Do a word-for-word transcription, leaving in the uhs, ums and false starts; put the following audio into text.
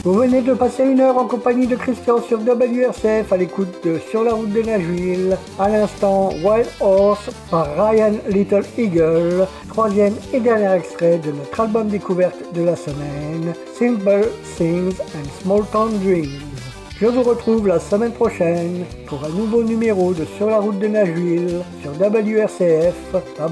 Vous venez de passer une heure en compagnie de Christian sur W R C F à l'écoute de Sur la route de Nashville. À l'instant, Wild Horse par Ryan Little Eagle, troisième et dernier extrait de notre album découverte de la semaine, Simple Things and Small Town Dreams. Je vous retrouve la semaine prochaine pour un nouveau numéro de Sur la route de Nashville sur W R C F.